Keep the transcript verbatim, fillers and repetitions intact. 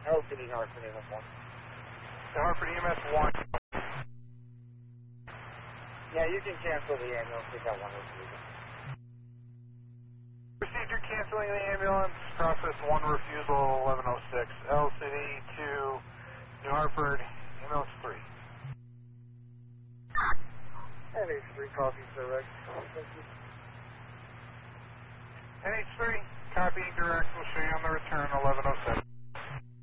L C D Hartford E M S one. The Hartford E M S one. Yeah, you can cancel the ambulance if that one refusal. Procedure canceling the ambulance, process one refusal eleven oh six. L C D to New Hartford, ambulance three. N H three coffee, sir, Rex. Thank you. N H three, copy, direct, we'll show you on the return eleven oh seven.